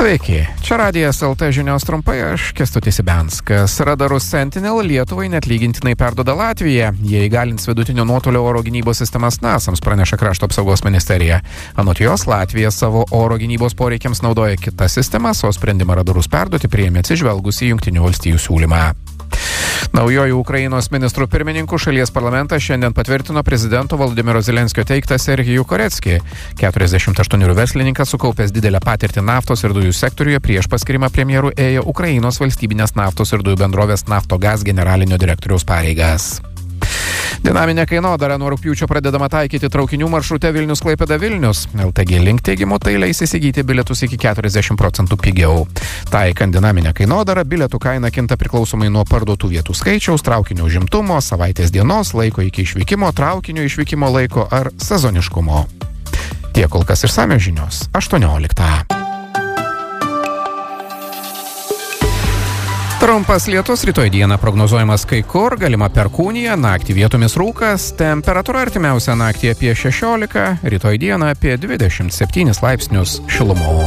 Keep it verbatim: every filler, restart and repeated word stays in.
Sveiki, čia Radijas L T žinios trumpai, aš Kęstutis Ibenskas. Radarus Sentinel Lietuvai neatlygintinai perduoda Latvija. Jie įgalins vidutinio nuotolio oro gynybos sistemas nasams, praneša Krašto apsaugos ministerija. Anot jos, Latvija savo oro gynybos poreikiams naudoja kitas sistemas, o sprendimą radarus perduoti priėmė atsižvelgus į Jungtinių valstijų siūlymą. Naujojų Ukrainos ministrų pirmininkų šalies parlamentas šiandien patvirtino prezidento Volodymyro Zelenskio teiktą Serhijų Koreckį. keturiasdešimt aštuonerių verslininkas sukaupęs didelę patirtį naftos ir dujų sektoriuje prieš paskirimą premjeru ėjo Ukrainos valstybinės naftos ir dujų bendrovės Naftogaz generalinio direktoriaus pareigas. Dinaminė kainodara nuo rugpjūčio pradedama taikyti traukinių maršrute Vilnius-Klaipėda-Vilnius. L T G Link teigimu tai leis įsigyti bilietus iki keturiasdešimt procentų pigiau. Taikant dinaminę kainodarą, bilietų kaina kinta priklausomai nuo parduotų vietų skaičiaus, traukinio užimtumo, savaitės dienos, laiko iki išvykimo, traukinio išvykimo laiko ar sezoniškumo. Tiek kol kas išsamios žinios. aštuonioliktą. Trumpas lietus rytoj dieną prognozuojamas kai kur, galima perkūnija, naktį vietomis rūkas, temperatūra artimiausią naktį apie šešiolika, rytoj dieną apie dvidešimt septynis laipsnius šilumos.